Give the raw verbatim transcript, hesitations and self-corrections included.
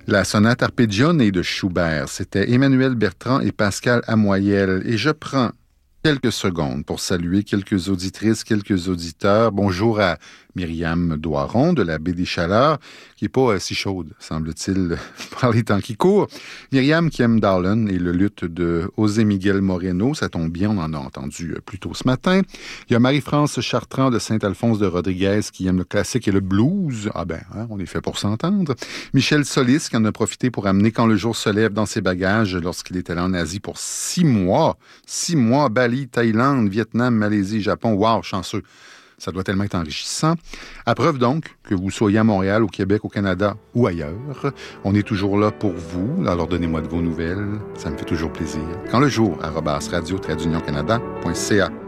La sonate Arpeggione de Schubert, c'était Emmanuel Bertrand et Pascal Amoyel. Et je prends quelques secondes pour saluer quelques auditrices, quelques auditeurs. Bonjour à Myriam Doiron de la Baie des Chaleurs, qui n'est pas euh, si chaude, semble-t-il, par les temps qui courent. Myriam qui aime Darlin et le luth de José Miguel Moreno. Ça tombe bien, on en a entendu euh, plus tôt ce matin. Il y a Marie-France Chartrand de Saint-Alphonse de Rodriguez qui aime le classique et le blues. Ah ben, hein, on est fait pour s'entendre. Michel Solis qui en a profité pour amener Quand le jour se lève dans ses bagages lorsqu'il était allé en Asie pour six mois. Six mois, Bali, Thaïlande, Vietnam, Malaisie, Japon. Wow, chanceux. Ça doit tellement être enrichissant. À preuve donc que vous soyez à Montréal, au Québec, au Canada ou ailleurs, on est toujours là pour vous. Alors donnez-moi de vos nouvelles, ça me fait toujours plaisir. Quand le jour, arobase radio tiret d'union canada point c a.